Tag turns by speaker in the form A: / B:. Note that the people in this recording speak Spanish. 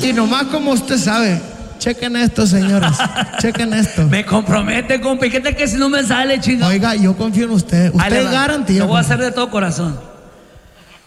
A: Y nomás como usted sabe, chequen esto, señoras. Chequen esto.
B: Me compromete, compa. ¿Y qué tal que si no me sale, chingado?
A: Oiga, yo confío en usted. Usted es garantía.
B: Lo voy a hacer de todo corazón.